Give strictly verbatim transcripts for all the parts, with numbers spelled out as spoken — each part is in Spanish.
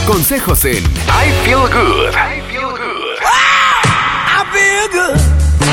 consejos en I Feel Good. I Feel Good. I Feel Good.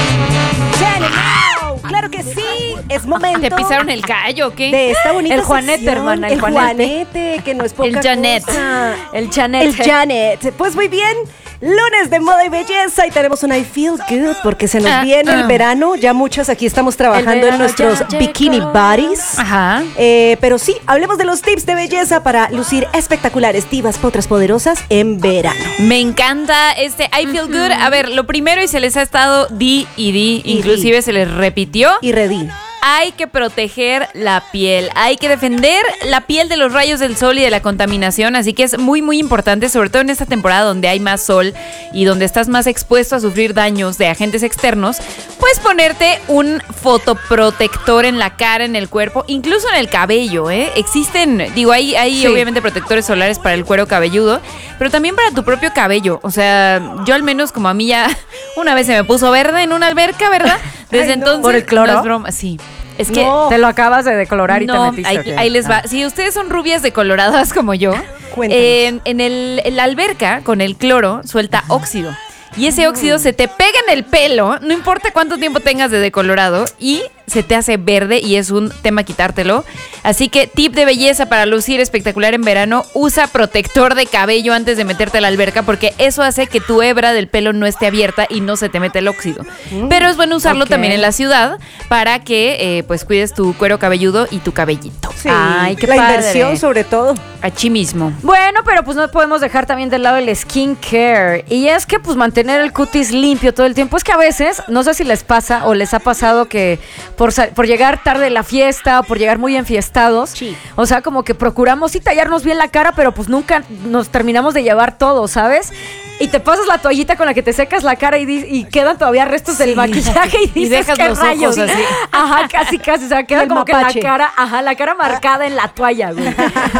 Claro que sí, es momento. ¿Te pisaron el callo o qué? De esta bonita El Juanete, sección, hermana, el, el Juanete. Juanete, que no es poca El Janet. cosa. El Janet. El Janet. Pues muy bien, lunes de moda y belleza y tenemos un I Feel Good porque se nos Ah, viene ah. el verano. Ya muchas aquí estamos trabajando en verano nuestros ya bikini llegó. bodies. Ajá. Eh, pero sí, hablemos de los tips de belleza para lucir espectaculares, divas, potras poderosas en verano. Me encanta este I Feel Good. A ver, lo primero, y se les ha estado di y di, Y inclusive di. se les repitió. Y redí. Hay que proteger la piel, hay que defender la piel de los rayos del sol y de la contaminación, así que es muy muy importante, sobre todo en esta temporada donde hay más sol y donde estás más expuesto a sufrir daños de agentes externos, pues ponerte un fotoprotector en la cara, en el cuerpo, incluso en el cabello, ¿eh? Existen, digo, hay, hay Sí. obviamente protectores solares para el cuero cabelludo, pero también para tu propio cabello, o sea, yo al menos como a mí ya una vez se me puso verde en una alberca, ¿verdad? Desde Ay, no. entonces... ¿Por el cloro? No es broma, sí. Es que No. Te lo acabas de decolorar y no, te metiste. ahí, ¿o qué? ahí les va. Ah. Si ustedes son rubias decoloradas como yo, Cuéntanos. eh, en, el, en la alberca con el cloro suelta óxido. Y ese óxido se te pega en el pelo, no importa cuánto tiempo tengas de decolorado, y se te hace verde y es un tema quitártelo. Así que tip de belleza para lucir espectacular en verano, usa protector de cabello antes de meterte a la alberca porque eso hace que tu hebra del pelo no esté abierta y no se te mete el óxido. Pero es bueno usarlo ok. también en la ciudad para que eh, pues cuides tu cuero cabelludo y tu cabellito. Sí, Ay, qué la padre. inversión sobre todo. Aquí mismo. Bueno, pero pues no podemos dejar también de lado el skincare. Y es que pues mantener el cutis limpio todo el tiempo. Es que a veces, no sé si les pasa o les ha pasado que por, sa- por llegar tarde a la fiesta o por llegar muy enfiestados, Sí. o sea, como que procuramos sí tallarnos bien la cara, pero pues nunca nos terminamos de llevar todo, ¿sabes? Y te pasas la toallita con la que te secas la cara y, di- y quedan todavía restos del maquillaje y, dices, dejas ¿qué los rayos? ojos así. Ajá, casi, casi. O sea, queda El como que mapache. la cara, ajá, la cara marcada en la toalla, güey.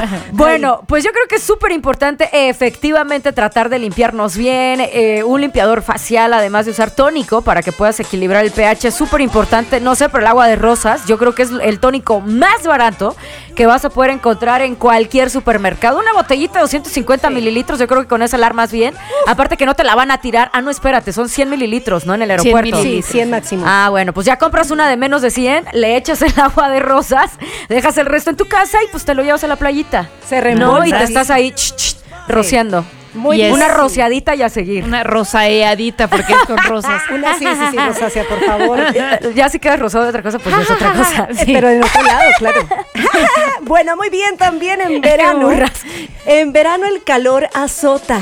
Bueno, pues yo creo que es súper importante eh, efectivamente tratar de limpiarnos bien. eh, un limpiador facial, además de usar tónico para que puedas equilibrar el pH, es súper importante. No sé, pero el agua de rosas, yo creo que es el tónico más barato que vas a poder encontrar en cualquier supermercado. Una botellita de doscientos cincuenta mililitros, yo creo que con esa la armas bien. Aparte que no te la van a tirar. Ah, no, espérate, son cien mililitros, ¿no? En el cien aeropuerto. Sí, cien máximo. Ah, bueno, pues ya compras una de menos de cien, le echas el agua de rosas, dejas el resto en tu casa y pues te lo llevas a la playita. Se reembolsa. No, y te estás ahí ch, ch, rociando. Muy Y es- Una bien. rociadita y a seguir. Una rosaeadita porque es con rosas. Una sí, sí, sí, rosácea, por favor. Ya si quedas rosado de otra cosa, pues ya es otra cosa. Eh, Pero en otro lado, claro. Bueno, muy bien, también en verano. burras. En verano el calor azota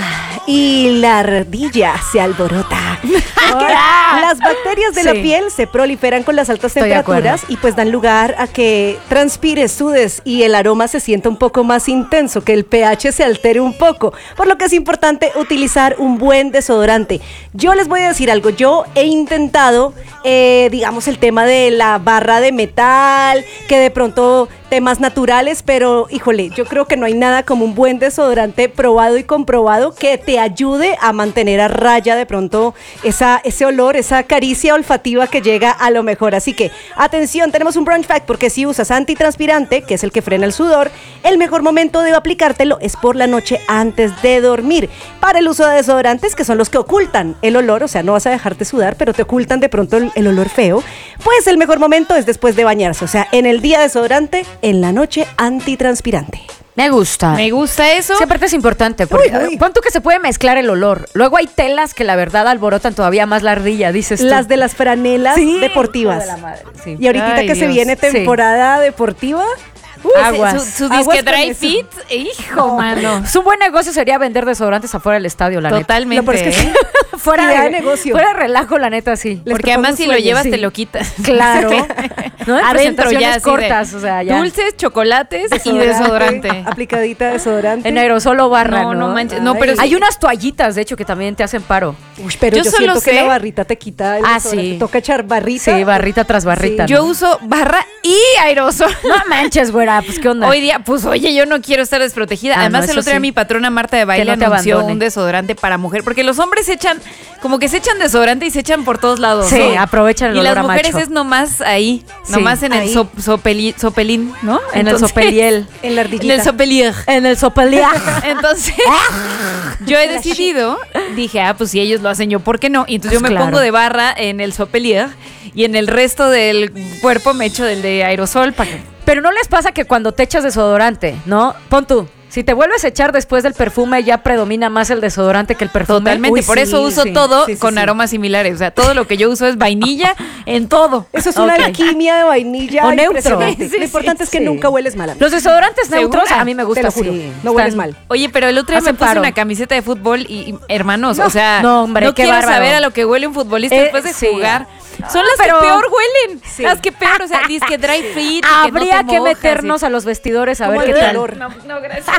y la ardilla se alborota. Porque las bacterias de la Sí. piel se proliferan con las altas Estoy de temperaturas y pues dan lugar a que transpires, sudes y el aroma se sienta un poco más intenso, que el pH se altere un poco, por lo que es importante utilizar un buen desodorante. Yo les voy a decir algo, yo he intentado, eh, digamos, el tema de la barra de metal, que de pronto temas naturales, pero híjole, yo creo que no hay nada como un buen desodorante probado y comprobado que te ayude a mantener a raya de pronto esa, ese olor, esa caricia olfativa que llega a lo mejor. Así que, atención, tenemos un brunch fact, porque si usas antitranspirante, que es el que frena el sudor, el mejor momento de aplicártelo es por la noche antes de dormir. Para el uso de desodorantes, que son los que ocultan el olor, o sea, no vas a dejarte sudar, pero te ocultan de pronto el, el olor feo, pues el mejor momento es después de bañarse, o sea, en el día desodorante, en la noche antitranspirante. Me gusta. Me gusta eso. Sí, aparte es importante, porque Uy, uy. pon tú que se puede mezclar el olor. Luego hay telas que la verdad alborotan todavía más la ardilla, dices tú. Las de las franelas Sí, deportivas. hijo de la madre, sí. Y ahorita Ay, que se Dios. viene temporada deportiva, uy, Aguas. Su, su Aguas disque con dry eso. fit, hijo, No. mano. Pues un buen negocio sería vender desodorantes afuera del estadio, la Totalmente. Lo peor es que sí. ¿eh? neta. Fuera Idea de de negocio. Fuera de relajo, la neta, sí. Les Porque propongo además un si lo sueño, llevas sí. te lo quitas. Claro. ¿No? En Adentro presentaciones ya así de cortas, o sea, ya. dulces, chocolates y desodorante. Aplicadita desodorante. En aerosol o barra, No, ¿no? no manches. No, Ay. pero sí. Hay unas toallitas, de hecho, que también te hacen paro. Uy, pero Yo yo, solo siento sé- que la barrita te quita el Ah, desodorante. sí. Toca echar barrita. Sí, barrita tras barrita. Yo ¿no? uso barra y aerosol. No manches, güera, pues qué onda. Hoy día, pues oye, yo no quiero estar desprotegida. Ah, Además, no, el eso otro día sí. mi patrona Marta de Baile Que no te anunció abandone. un desodorante para mujer. Porque los hombres se echan, como que se echan desodorante y se echan por todos lados. Sí, ¿no? aprovechan el Y olor las a mujeres macho. es nomás ahí, ¿no? Nomás en ahí. el sop- sopeli- sopelín, ¿no? En el sopeliel. En la En ardillita. el sopelier. En el sopelier. Entonces, yo he decidido, dije, ah, pues si ellos lo hacen, yo, ¿por qué no? Y entonces Pues yo me claro. pongo de barra en el sopelier y en el resto del cuerpo me echo del de aerosol para que... Pero ¿no les pasa que cuando te echas desodorante, no? Pon tú, si te vuelves a echar después del perfume, ya predomina más el desodorante que el perfume. Totalmente, Uy, por sí, eso uso sí, todo sí, sí, con sí. aromas similares. O sea, todo lo que yo uso es vainilla en todo. Eso es una Ok. alquimia de vainilla O neutro. impresionante. Sí, lo importante sí, es que sí. nunca hueles mal. amigo. Los desodorantes neutros ¿Segura? a mí me Te gustan, lo juro, sí. no hueles Están- mal. Oye, pero el otro día me Hacen puse paro. una camiseta de fútbol y, y, hermanos, o sea, no, hombre, qué quiero bárbaro. saber a lo que huele un futbolista Eh, después de sí. jugar. Son las Pero- que peor huelen. Sí. Las que peor, o sea, dice que dry fit. y que Habría no te que mojas meternos y- a los vestidores a Como ver el qué tal. olor. No, no, gracias.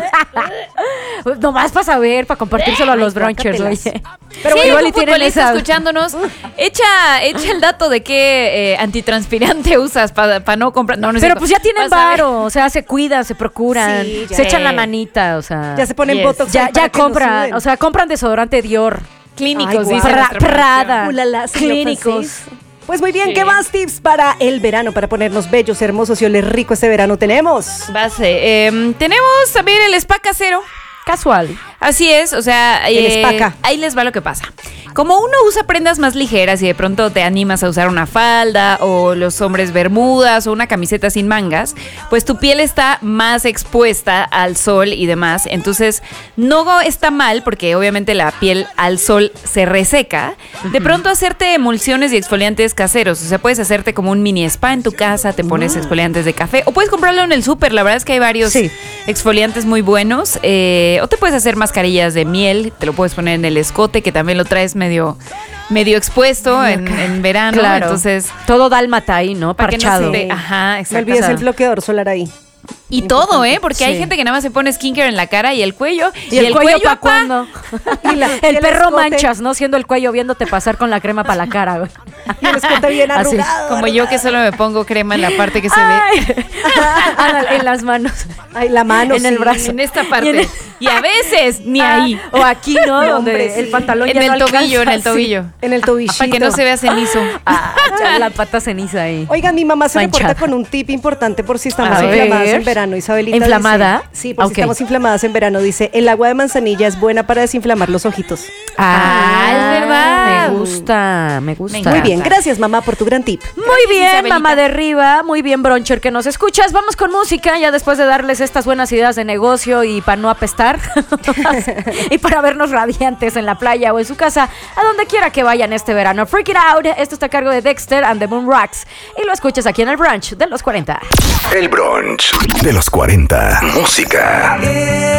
Pues nomás para saber, para compartírselo a los brunchers, guácatelas. oye. Pero igual igual y tienen futbolista esa- escuchándonos, echa, echa el dato de qué eh, antitranspirante usas para no comprar. No, no es Pero cierto. pues ya tienen Vas a ver. varo, o sea, se cuidan, se procuran, Sí, ya. se echan la Sí. manita, o sea. Ya se ponen Yes. botox. ya, ahí para ya que no compran, suden. o sea, compran desodorante Dior. Clínicos, Ay, dice guau. Pra- nuestra producción. Prada. Ulala, sí, lo Clínicos. francés. Pues muy bien, Sí. ¿qué más tips para el verano? Para ponernos bellos, hermosos y oler rico este verano tenemos. Base. Eh, tenemos también el spa casero. Casual. Así es, o sea, El eh, espaca. ahí les va lo que pasa. Como uno usa prendas más ligeras y de pronto te animas a usar una falda o los hombres bermudas o una camiseta sin mangas, pues tu piel está más expuesta al sol y demás. Entonces, no está mal porque obviamente la piel al sol se reseca. De pronto hacerte emulsiones y exfoliantes caseros. O sea, puedes hacerte como un mini spa en tu casa, te pones exfoliantes de café o puedes comprarlo en el súper. La verdad es que hay varios Sí. exfoliantes muy buenos. Eh, o te puedes hacer mascarillas de miel, te lo puedes poner en el escote, que también lo traes medio, medio expuesto en, en verano. Claro. Entonces, Todo dálmata ahí, ¿no? para que no Parchado. se te- Ajá, No exacto. olvides O sea, el bloqueador solar ahí. y todo, ¿eh? Porque hay Sí. gente que nada más se pone skincare en la cara y el cuello. ¿Y el, cuello, para apá. cuándo? Y la- y el el perro escote. manchas, ¿no? Siendo el cuello viéndote pasar con la crema para la cara, güey. Y el escote bien Así, arrugado. Como yo que solo me pongo crema en la parte que se ve. Ay. Ándale, en las manos. Ay, la mano, En el sí. brazo. En esta Y en parte. el- Y a veces ni ahí. O aquí, ¿no? No, Donde hombre, sí. el pantalón En ya el no tobillo, en alcanza, el sí. tobillo. En el tobillito. Para que no se vea cenizo. Ah, ya la pata ceniza ahí. Oigan, mi mamá se Manchada. reporta con un tip importante por si estamos A inflamadas ver. en verano. Isabelita ¿Inflamada? dice- sí, por Ok. si estamos inflamadas en verano. Dice, el agua de manzanilla es buena para desinflamar los ojitos. Ah, es verdad. Me gusta, me gusta. Me Muy encanta. bien, gracias mamá por tu gran tip. Muy Gracias, bien, Isabelita. mamá de arriba, muy bien, broncher, que nos escuchas. Vamos con música, ya después de darles estas buenas ideas de negocio y para no apestar. Y para vernos radiantes en la playa o en su casa, a donde quiera que vayan este verano. Freak It Out, esto está a cargo de Dexter and the Moon Rocks. Y lo escuchas aquí en el brunch de los cuarenta. El brunch de los cuarenta. Música.